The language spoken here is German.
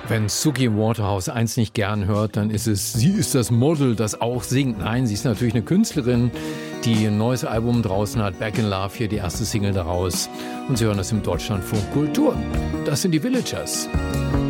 Wenn Suki Waterhouse eins nicht gern hört, dann ist es, sie ist das Model, das auch singt. Nein, sie ist natürlich eine Künstlerin, die ein neues Album draußen hat, Back in Love, hier die erste Single daraus. Und Sie hören das im Deutschlandfunk Kultur. Das sind die Villagers.